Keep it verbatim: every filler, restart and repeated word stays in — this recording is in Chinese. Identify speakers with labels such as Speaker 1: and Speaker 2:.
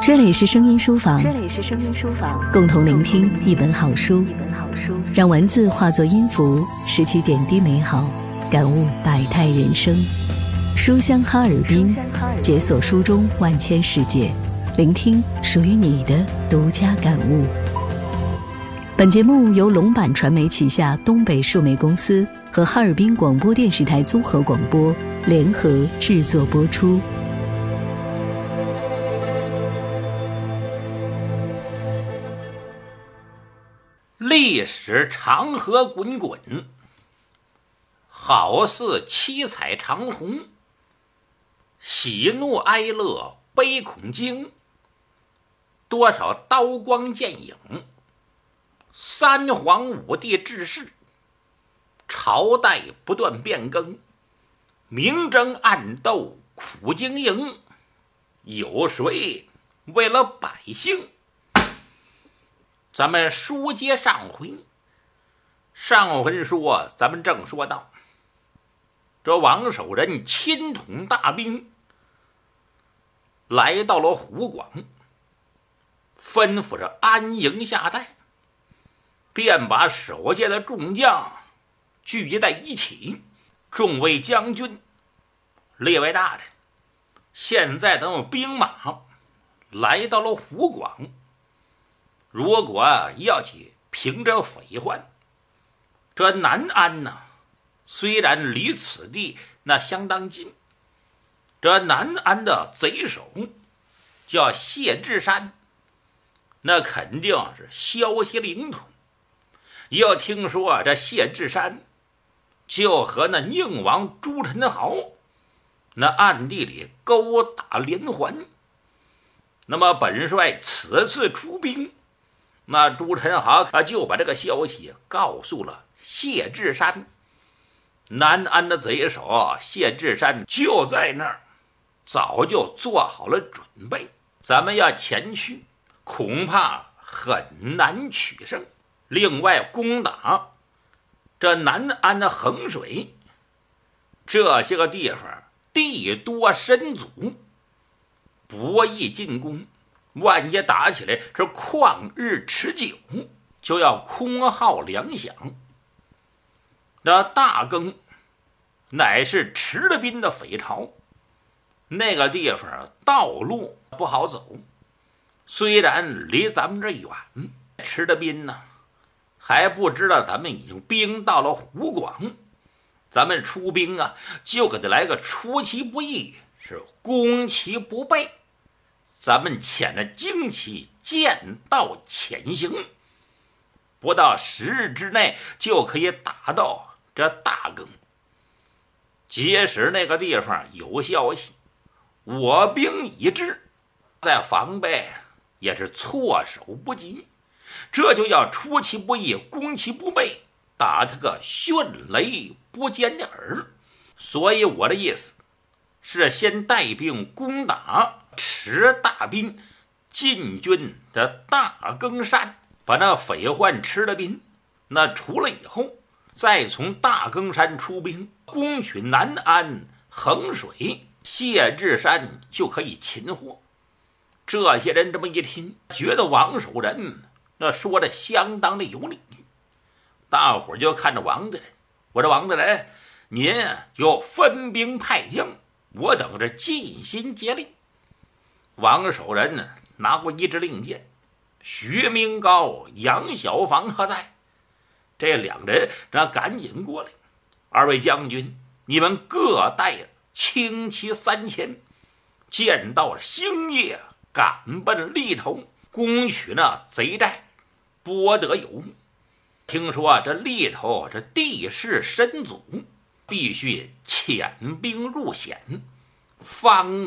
Speaker 1: 这里是声音书房，
Speaker 2: 这里是声音书房，
Speaker 1: 共同聆听一本好书，
Speaker 2: 一本好书，
Speaker 1: 让文字化作音符，拾起点滴美好，感悟百态人生。书香哈尔滨，解锁书中万千世界，聆听属于你的独家感悟。本节目由龙版传媒旗下东北数媒公司和哈尔滨广播电视台综合广播联合制作播出。
Speaker 3: 历史长河滚滚，好似七彩长虹，喜怒哀乐悲恐惊，多少刀光剑影，三皇五帝治世，朝代不断变更，明争暗斗苦经营，有谁为了百姓？咱们书接上回，上回说咱们正说到，这王守仁亲统大兵来到了湖广，吩咐着安营下寨，便把手下的众将聚集在一起。众位将军、列位大人，现在咱们兵马来到了湖广，如果要去平这匪患，这南安呢，虽然离此地那相当近，这南安的贼首叫谢志山，那肯定是消息灵通。要听说这谢志山就和那宁王朱宸濠那暗地里勾打连环，那么本帅此次出兵，那朱宸濠就把这个消息告诉了谢志山。南安的贼首谢志山就在那儿，早就做好了准备，咱们要前去，恐怕很难取胜。另外攻打这南安的衡水，这些个地方地多深阻，不易进攻，万一打起来是旷日持久，就要空号粮饷。那大更乃是池的滨的匪巢，那个地方道路不好走，虽然离咱们这远，池的滨呢还不知道咱们已经兵到了湖广，咱们出兵啊，就给他来个出其不意，是攻其不备。咱们遣着旌旗箭道潜行，不到十日之内就可以打到这大更。即使那个地方有消息，我兵已至，在防备也是措手不及，这就要出其不意，攻其不备，打他个迅雷不见耳。所以我的意思是先带兵攻打池大滨，进军的大更山，把那匪患池的滨那除了以后，再从大更山出兵攻取南安、衡水，谢志山就可以擒获。这些人这么一听，觉得王守仁那说的相当的有理，大伙儿就看着王大人，我说王大人，您就分兵派将，我等着尽心竭力。王守仁呢，拿过一支令箭，徐明高、杨小房何在？这两人那赶紧过来，二位将军，你们各带轻骑三千，见到了星夜，赶奔利头，攻取那贼寨，波得有误。听说这利头这地势深阻，必须遣兵入险，方